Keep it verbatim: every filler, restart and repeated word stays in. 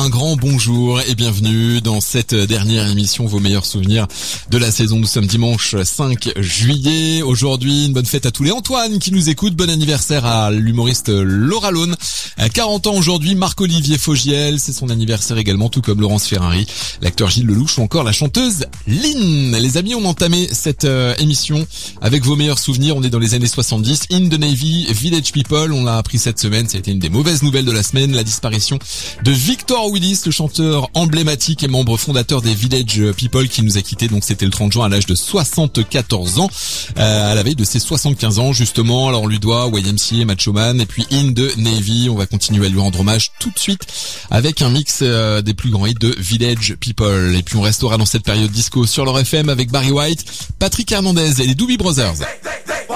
un grand bonjour et bienvenue dans cette dernière émission, vos meilleurs souvenirs de la saison. Nous sommes dimanche cinq juillet. Aujourd'hui, une bonne fête à tous les Antoine qui nous écoutent. Bon anniversaire à l'humoriste Laura Lone. quarante ans aujourd'hui, Marc-Olivier Fogiel, c'est son anniversaire également, tout comme Laurence Ferrari, l'acteur Gilles Lelouch ou encore la chanteuse Lynn. Les amis, on a entamé cette euh, émission avec vos meilleurs souvenirs. On est dans les années soixante-dix. In the Navy, Village People, on l'a appris cette semaine. Ça a été une des mauvaises nouvelles de la semaine, la disparition de Victor Willis, le chanteur emblématique et membre fondateur des Village People, qui nous a quittés. Donc c'était le trente juin à l'âge de soixante-quatorze ans, euh, à la veille de ses soixante-quinze ans justement. Alors on lui doit Y M C A, Macho Man et puis In the Navy. On va continuer à lui rendre hommage tout de suite avec un mix euh, des plus grands hits de Village People. Et puis on restera dans cette période disco sur leur F M avec Barry White, Patrick Hernandez et les Doobie Brothers.